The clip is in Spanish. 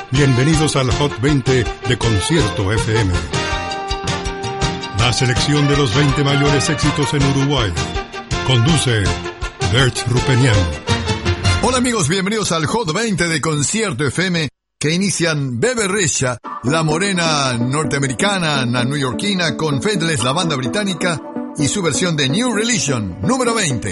Bienvenidos al Hot 20 de Concierto FM. La selección de los 20 mayores éxitos en Uruguay. Conduce Bert Rupenian. Hola amigos, bienvenidos al Hot 20 de Concierto FM, que inician Bebe Rexha, la morena norteamericana, la neoyorquina, con Faithless, la banda británica, y su versión de New Religion, número 20.